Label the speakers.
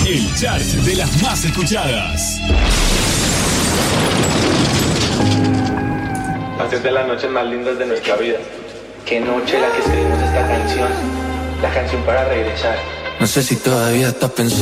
Speaker 1: El chart de las más escuchadas.
Speaker 2: Hacer de las noches más lindas de nuestra vida.
Speaker 3: Qué noche la que escribimos esta canción. La canción para regresar.
Speaker 4: No sé si todavía estás pensando